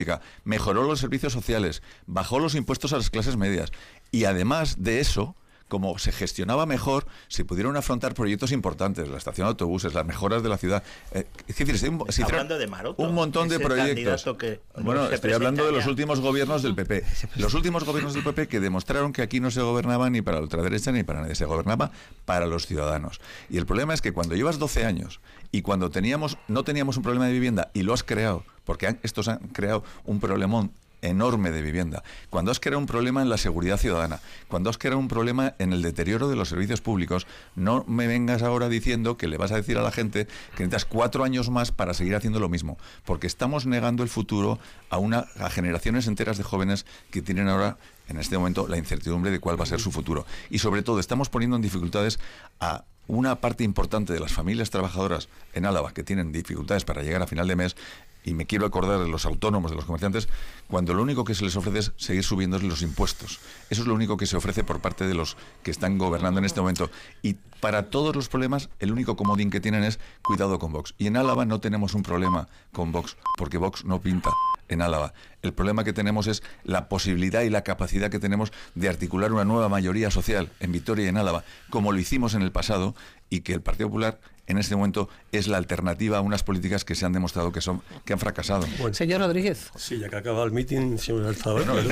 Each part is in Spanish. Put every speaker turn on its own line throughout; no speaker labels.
mejoró los servicios sociales, bajó los impuestos a las clases medias y además de eso, como se gestionaba mejor, se pudieron afrontar proyectos importantes, la estación de autobuses, las mejoras de la ciudad. Es decir, se
hablando de Maroto,
un montón de proyectos. Bueno, estoy hablando de los últimos gobiernos del PP. Los últimos gobiernos del PP que demostraron que aquí no se gobernaba ni para la ultraderecha ni para nadie, se gobernaba para los ciudadanos. Y el problema es que cuando llevas 12 años y cuando no teníamos un problema de vivienda y lo has creado, porque estos han creado un problemón enorme de vivienda, cuando has creado un problema en la seguridad ciudadana, cuando has creado un problema en el deterioro de los servicios públicos, no me vengas ahora diciendo que le vas a decir a la gente que necesitas 4 años más para seguir haciendo lo mismo, porque estamos negando el futuro a generaciones enteras de jóvenes que tienen ahora, en este momento, la incertidumbre de cuál va a ser su futuro. Y sobre todo, estamos poniendo en dificultades a una parte importante de las familias trabajadoras en Álava que tienen dificultades para llegar a final de mes. Y me quiero acordar de los autónomos, de los comerciantes, cuando lo único que se les ofrece es seguir subiéndoles los impuestos. Eso es lo único que se ofrece por parte de los que están gobernando en este momento. Y para todos los problemas, el único comodín que tienen es cuidado con Vox. Y en Álava no tenemos un problema con Vox, porque Vox no pinta en Álava. El problema que tenemos es la posibilidad y la capacidad que tenemos de articular una nueva mayoría social en Vitoria y en Álava, como lo hicimos en el pasado, y que el Partido Popular en este momento es la alternativa a unas políticas que se han demostrado que han fracasado.
Bueno, señor Rodríguez.
Sí, ya que ha acabado el meeting, señor Alzador.
Creo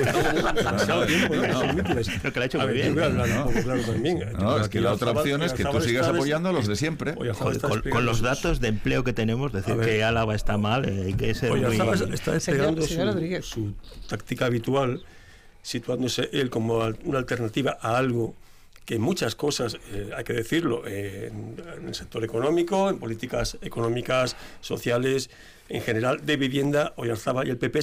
que lo ha hecho muy bien.
Es que la otra opción es que tú sigas apoyando a los de siempre.
Con los datos de empleo que tenemos, decir que Álava está mal, hay que ser muy...
Está desplegando su táctica habitual, situándose él como una alternativa a algo que en muchas cosas, hay que decirlo, en el sector económico, en políticas económicas, sociales, en general, de vivienda, Oyarzabal y el PP